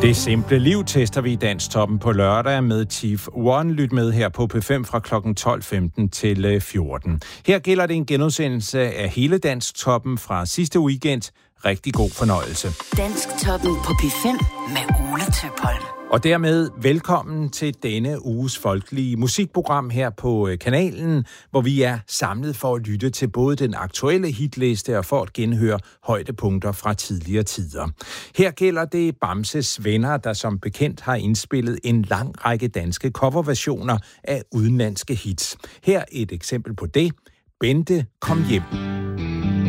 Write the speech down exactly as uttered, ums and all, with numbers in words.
Det simple liv tester vi i Dansktoppen på lørdag med Chief One. Lyt med her på P fem fra klokken tolv femten til fjorten. Her gælder det en genudsendelse af hele Dansktoppen fra sidste weekend. Rigtig god fornøjelse. Dansktoppen på P fem med Ole Tøpholm. Og dermed velkommen til denne uges folkelige musikprogram her på kanalen, hvor vi er samlet for at lytte til både den aktuelle hitliste og for at genhøre højdepunkter fra tidligere tider. Her gælder det Bamses Venner, der som bekendt har indspillet en lang række danske coverversioner af udenlandske hits. Her et eksempel på det. Bente, kom hjem.